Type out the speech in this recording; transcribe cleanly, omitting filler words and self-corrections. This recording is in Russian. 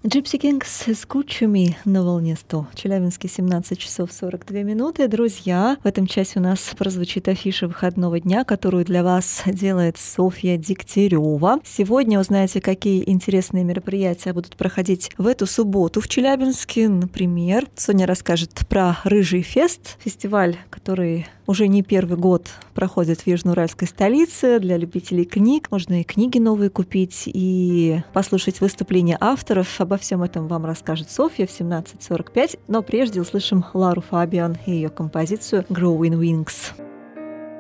Gypsy Kings «Скучами» на волне 100. Челябинске 17 часов 42 минуты. Друзья, в этом часе у нас прозвучит афиша выходного дня, которую для вас делает Софья Дегтярева. Сегодня узнаете, какие интересные мероприятия будут проходить в эту субботу в Челябинске. Например, Соня расскажет про Рыжий фест, фестиваль, который уже не первый год проходит в южноуральской столице. Для любителей книг можно и книги новые купить, и послушать выступления авторов. Обо всем этом вам расскажет Софья в 17:45. Но прежде услышим Лару Фабиан и ее композицию «Growing Wings».